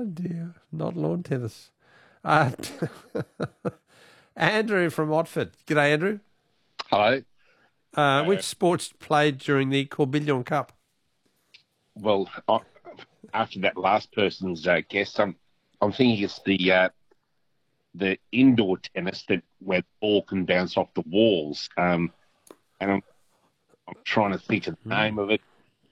Oh, dear. Not lawn tennis. Uh, Andrew from Watford. G'day, Andrew. Hello. Which sports played during the Corbillon Cup? Well, after that last person's guess, I'm thinking it's the indoor tennis that where the ball can bounce off the walls. And I'm trying to think of the name of it.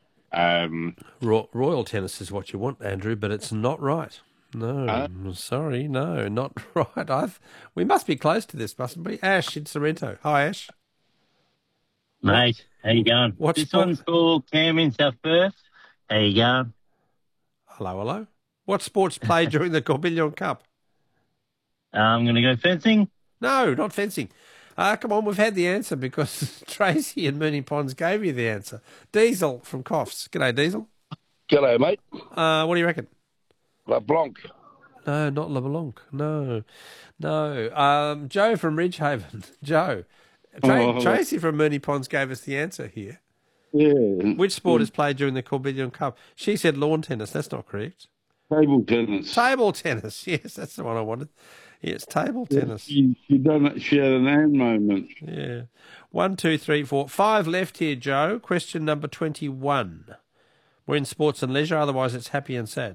Royal tennis is what you want, Andrew, but it's not right. No, I'm sorry, no, not right. We must be close to this, mustn't we? Ash in Sorrento. Hi, Ash. Mate, how you going? This one's for Cam in South Perth. How you going? Hello. What sports played during the Corbillon Cup? I'm going to go fencing. No, not fencing. Come on, we've had the answer because Tracy and Mooney Ponds gave you the answer. Diesel from Coffs. G'day, Diesel. G'day, mate. What do you reckon? LeBlanc. No, not LeBlanc. No. Joe from Ridgehaven. Joe. Tracy from Mooney Ponds gave us the answer here. Yeah. Which sport is played during the Corbillon Cup? She said lawn tennis. That's not correct. Table tennis. Table tennis. Yes, that's the one I wanted. Yes, table tennis. She had an hand moment. Yeah. 1, 2, 3, 4, 5 left here, Joe. Question number 21. We're in sports and leisure. Otherwise, it's happy and sad.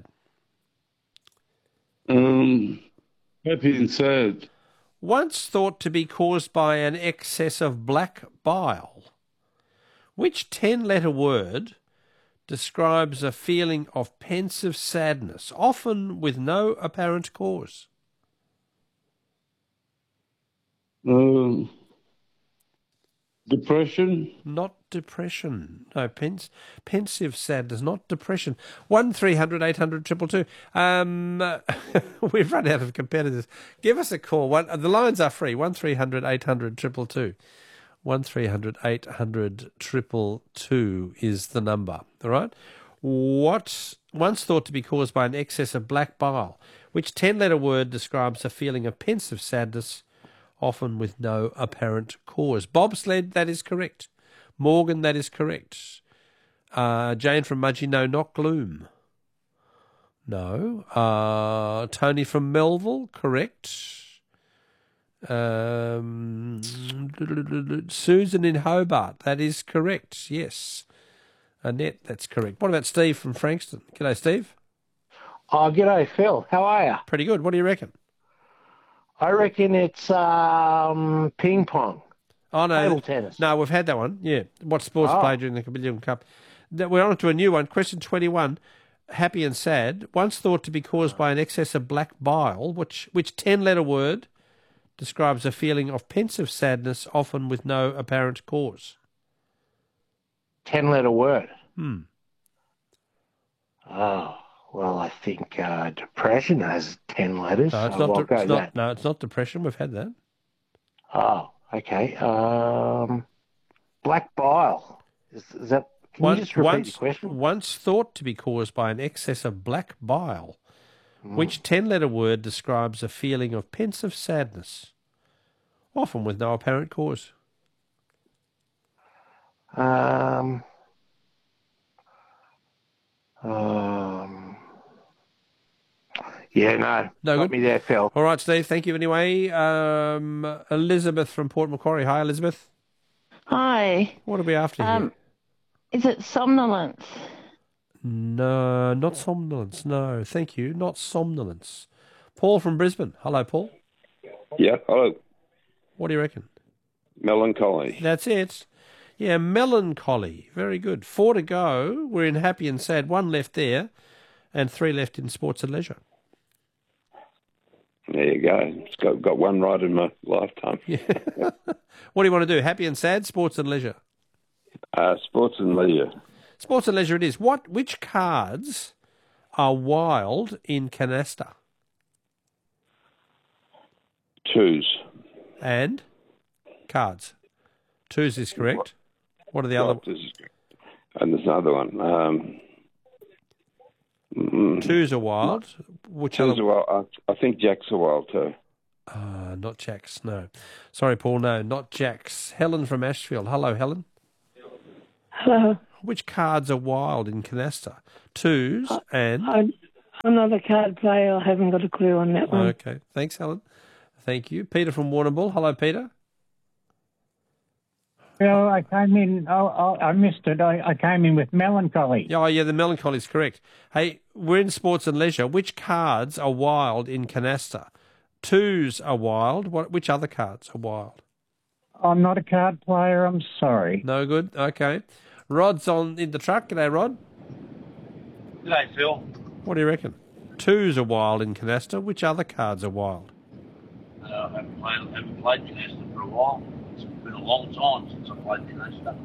Happy and sad. Once thought to be caused by an excess of black bile, which 10-letter word describes a feeling of pensive sadness, often with no apparent cause? Depression? Not depression. No, pensive sadness, not depression. 1300 800 222. We've run out of competitors. Give us a call. The lines are free. 1300 800 222. 1300 800 222 is the number. All right. What once thought to be caused by an excess of black bile, which 10-letter word describes a feeling of pensive sadness, often with no apparent cause. Bobsled, that is correct. Morgan, that is correct. Jane from Mudgee, no, not gloom. No. Tony from Melville, correct. Susan in Hobart, that is correct, yes. Annette, that's correct. What about Steve from Frankston? G'day, Steve. Oh, g'day, Phil. How are you? Pretty good. What do you reckon? I reckon it's ping pong. Oh, no. Table tennis. No, we've had that one, yeah. What sports played during the Corbillon Cup? We're on to a new one. Question 21. Happy and sad. Once thought to be caused by an excess of black bile, which 10-letter word describes a feeling of pensive sadness, often with no apparent cause. 10-letter word. Oh, well, I think depression has 10 letters. No, it's not depression. We've had that. Oh, okay. Black bile. Is that? Can you just repeat the question? Once thought to be caused by an excess of black bile, which 10-letter word describes a feeling of pensive sadness, often with no apparent cause. Yeah, no. No, got good. me there, Phil. All right, Steve. Thank you anyway. Elizabeth from Port Macquarie. Hi, Elizabeth. Hi. What are we after here? Is it somnolence? No, not somnolence. No, thank you. Not somnolence. Paul from Brisbane. Hello, Paul. Yeah, hello. What do you reckon? Melancholy. That's it. Yeah, melancholy. Very good. 4 to go. We're in happy and sad. 1 left there and 3 left in sports and leisure. There you go. It's got one right in my lifetime. Yeah. What do you want to do? Happy and sad, sports and leisure? Sports and leisure. Sports and leisure it is. Which cards are wild in canasta? Twos. And? Cards. Twos is correct. What are the other? And there's another one. Twos are wild. Which twos other? are wild. I think jacks are wild too. Not jacks, no. Sorry, Paul, no, not jacks. Helen from Ashfield. Hello, Helen. Hello. Which cards are wild in canasta? Twos and? Another card player. I haven't got a clue on that one. Okay. Thanks, Helen. Thank you. Peter from Warrnambool. Hello, Peter. Well, I came in. I missed it. I came in with melancholy. Oh, yeah, the melancholy is correct. Hey, we're in sports and leisure. Which cards are wild in canasta? Twos are wild. Which other cards are wild? I'm not a card player. I'm sorry. No good. Okay. Rod's in the truck. G'day, Rod. G'day, Phil. What do you reckon? Twos are wild in canasta. Which other cards are wild? I haven't played canasta for a while. It's been a long time since I played canasta.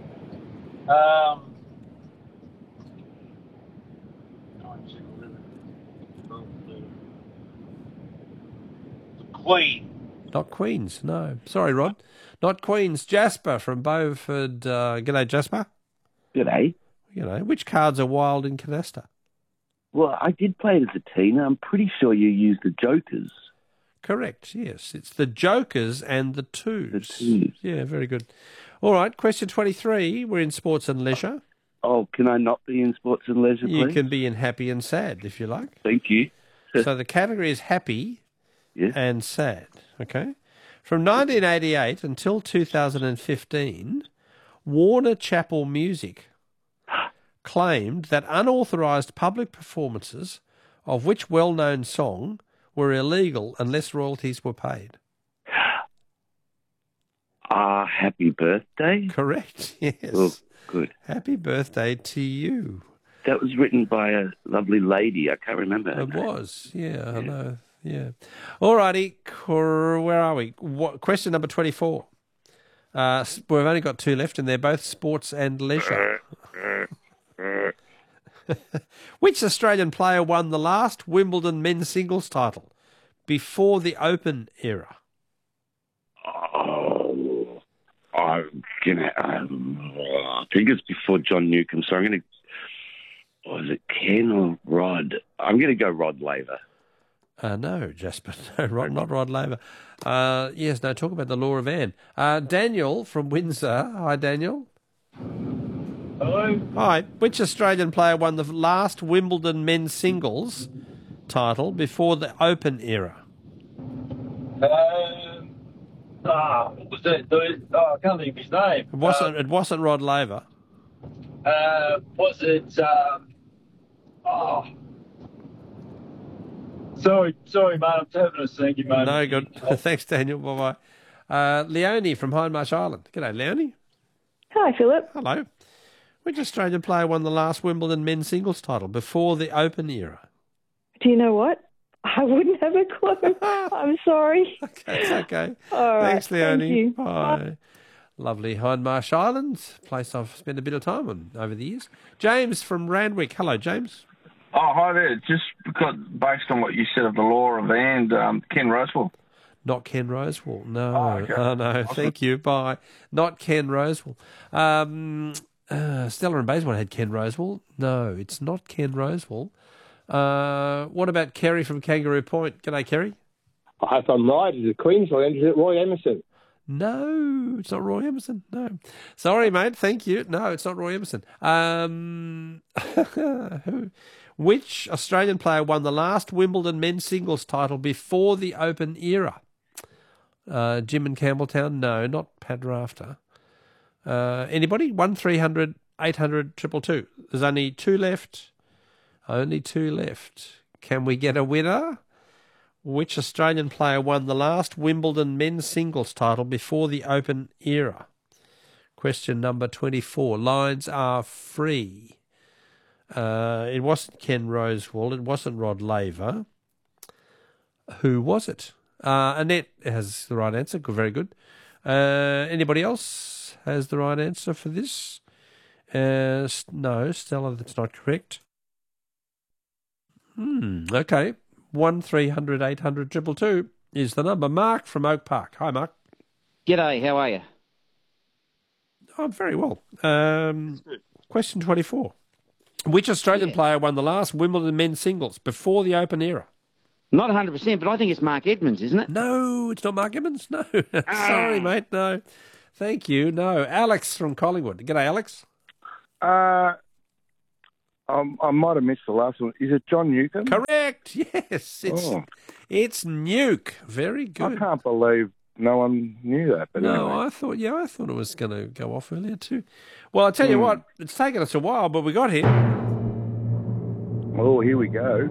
9, 10, 11, 12, 13. The Queen. Not Queens, no. Sorry, Rod. Not Queens. Jasper from Beaufort. G'day, Jasper. G'day. Which cards are wild in canasta? Well, I did play it as a teen. I'm pretty sure you used the jokers. Correct, yes. It's the jokers and the twos. The twos. Yeah, very good. All right, question 23. We're in sports and leisure. Oh, can I not be in sports and leisure, please? You can be in happy and sad, if you like. Thank you. So the category is happy and sad, okay? From 1988 until 2015, Warner Chappell Music claimed that unauthorised public performances of which well-known song were illegal unless royalties were paid. Happy birthday? Correct, yes. Oh, good. Happy birthday to you. That was written by a lovely lady. I can't remember her It name. was, yeah, I know, yeah. All righty, where are we? Question number 24. We've only got two left, and they're both sports and leisure. Which Australian player won the last Wimbledon men's singles title before the Open era? Oh, I think it's before John Newcombe, so I'm going to... Was it Ken or Rod? I'm going to go Rod Laver. No, Jasper, no, not Rod Laver. Yes, no, talk about the law of Anne. Daniel from Windsor. Hi, Daniel. Hello. Hi. Which Australian player won the last Wimbledon men's singles title before the Open era? What was that? I can't think of his name. It wasn't Rod Laver. Was it? Sorry, mate. I'm having a sneaky moment. No good. Thanks, Daniel. Bye-bye. Leonie from Hindmarsh Island. G'day, Leonie. Hi, Philip. Hello. Which Australian player won the last Wimbledon men's singles title before the Open era? Do you know what? I wouldn't have a clue. I'm sorry. Okay, it's okay. All right. Thanks, Leonie. Thank you. Bye. Lovely Hindmarsh Island, place I've spent a bit of time on over the years. James from Randwick. Hello, James. Oh, hi there. Just because, based on what you said of the law of Anne, Ken Rosewell. Not Ken Rosewell. No. Oh, okay. Oh, no. Thank you. Bye. Not Ken Rosewell. Stella and Bayswater had Ken Rosewell. No, it's not Ken Rosewell. What about Kerry from Kangaroo Point? G'day, Kerry. If I'm right, is it Queensland? Is it Roy Emerson? No, it's not Roy Emerson. No. Sorry, mate. Thank you. No, it's not Roy Emerson. Which Australian player won the last Wimbledon men's singles title before the Open era? Jim and Campbelltown? No, not Pat Rafter. Anybody? 1300 800 222. There's only two left. Only two left. Can we get a winner? Which Australian player won the last Wimbledon men's singles title before the Open era? Question number 24. Lines are free. It wasn't Ken Rosewell. It wasn't Rod Laver. Who was it? Annette has the right answer. Good, very good. Anybody else has the right answer for this? No, Stella, that's not correct. Okay. 1300 800 222 is the number. Mark from Oak Park. Hi, Mark. G'day, how are you? I'm very well. Question 24. Which Australian player won the last Wimbledon men's singles before the Open era? Not 100%, but I think it's Mark Edmonds, isn't it? No, it's not Mark Edmonds. No. Sorry, mate. No. Thank you. No. Alex from Collingwood. G'day, Alex. I might have missed the last one. Is it John Newcombe? Correct. Yes, it's Nuke. Very good. I can't believe no one knew that. But no, anyway. I thought it was going to go off earlier too. Well, I tell you what, it's taken us a while, but we got here. Oh, here we go.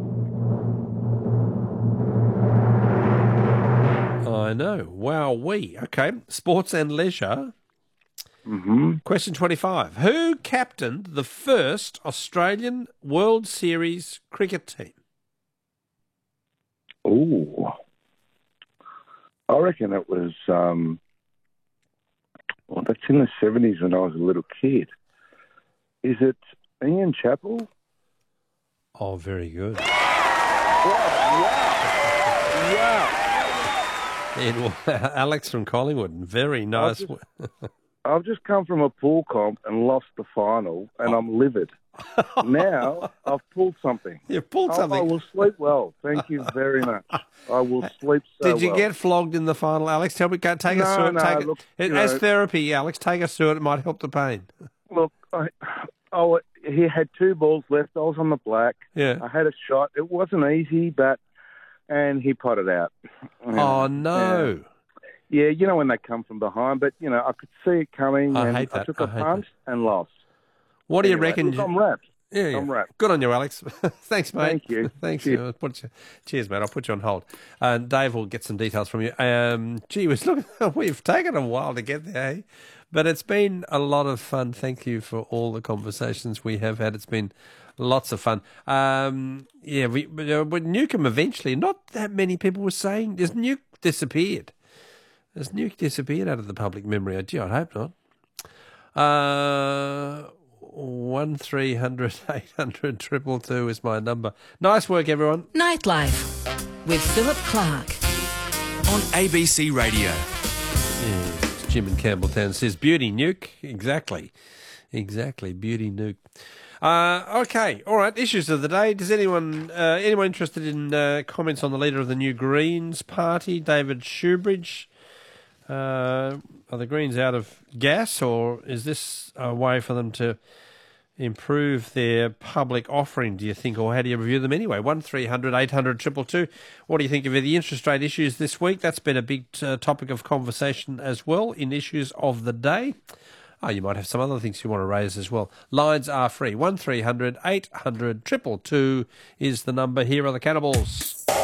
I know. Wowee. Okay, sports and leisure. Mm-hmm. Question 25. Who captained the first Australian World Series cricket team? Oh, I reckon it was, that's in the 70s when I was a little kid. Is it Ian Chappell? Oh, very good. Wow. Alex from Collingwood. Very nice. I've just come from a pool comp and lost the final, and I'm livid. Now I've pulled something. You've pulled something. I will sleep well. Thank you very much. I will sleep so Did you well. get flogged in the final, Alex? Tell me, take us through it. Look, as therapy, Alex, take us through it. It might help the pain. Look, he had 2 balls left. I was on the black. Yeah. I had a shot. It wasn't easy, and he potted out. Oh, no. Yeah, you know when they come from behind, but, I could see it coming, I and hate that. I took a punt and lost. What do you reckon? Look, I'm wrapped. Yeah. I'm wrapped. Good on you, Alex. Thanks, mate. Thank you. Thanks. Cheers. Cheers, mate. I'll put you on hold. Dave will get some details from you. Gee whiz, look, we've taken a while to get there, eh? But it's been a lot of fun. Thank you for all the conversations we have had. It's been lots of fun. With Newcombe eventually, not that many people were saying, has Nuke disappeared? Has Nuke disappeared out of the public memory? Gee, I hope not. 1300 800 222 is my number. Nice work, everyone. Nightlife with Philip Clark on ABC Radio. Yes, Jim in Campbelltown says Beauty Nuke. Exactly, Beauty Nuke. Okay, all right. Issues of the day. Does anyone interested in comments on the leader of the New Greens Party, David Shoebridge? Are the Greens out of gas, or is this a way for them to improve their public offering, do you think, or how do you review them anyway? 1300 800 222. What do you think of the interest rate issues this week? That's been a big topic of conversation as well in issues of the day. You might have some other things you want to raise as well. Lines are free. 1300 800 222 is the number. Here are the Cannibals.